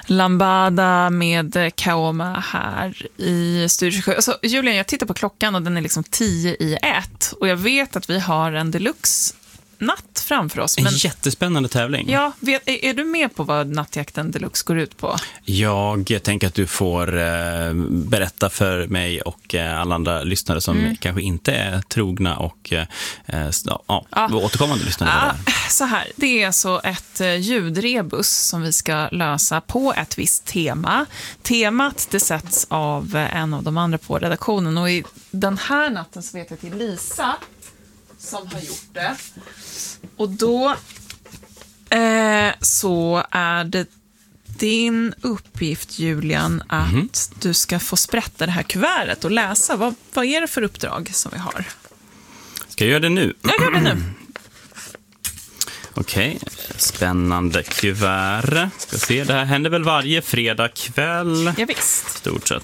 Lambada med Kaoma här i Studio 27. Alltså, Julian, jag tittar på klockan och den är liksom 10:01 och jag vet att vi har en deluxe natt framför oss. Men... En jättespännande tävling. Ja, är du med på vad Nattjakten Deluxe går ut på? Jag tänker att du får berätta för mig och alla andra lyssnare som kanske inte är trogna och återkommande lyssnare. Så här, det är alltså ett ljudrebus som vi ska lösa på ett visst tema. Temat det sätts av en av de andra på redaktionen och i den här natten så vet jag till Lisa som har gjort det. Och då så är det din uppgift, Julian, att du ska få sprätta det här kuvertet och läsa. Vad är det för uppdrag som vi har? Ska jag göra det nu? Jag gör det nu. Okej, spännande kuvert. Ska se, det här händer väl varje fredag kväll? Ja, visst. Stort sett.